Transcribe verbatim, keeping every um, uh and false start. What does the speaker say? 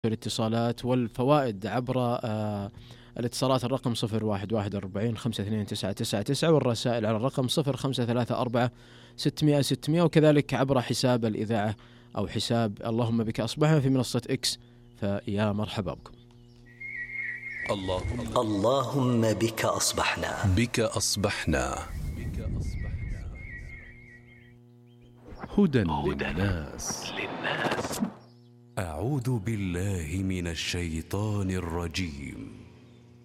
الاتصالات والفوائد عبر آه الاتصالات الرقم صفر واحد واحد أربعين خمسة اثنين تسعة تسعة تسعة، والرسائل على الرقم صفر خمسة ثلاثة أربعة ستمائة ستمائة، وكذلك عبر حساب الإذاعة أو حساب اللهم بك أصبحنا في منصة إكس. فيا مرحبا بكم. اللهم, اللهم بك أصبحنا بك أصبحنا هدى للناس. أعوذ بالله من الشيطان الرجيم.